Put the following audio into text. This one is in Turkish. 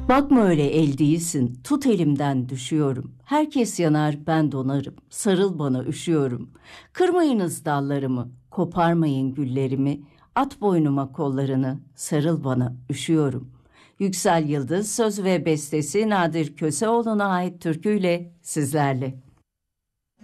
Bakma öyle el değilsin, tut elimden düşüyorum. Herkes yanar ben donarım, sarıl bana üşüyorum. Kırmayınız dallarımı, koparmayın güllerimi. At boynuma kollarını, sarıl bana üşüyorum. Yüksel Yıldız söz ve bestesi Nadir Köseoğlu'na ait türküyle sizlerle.